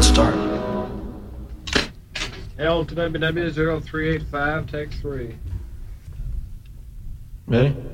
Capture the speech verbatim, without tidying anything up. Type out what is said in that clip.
let's start. L to W W zero three eight five, take three. Ready?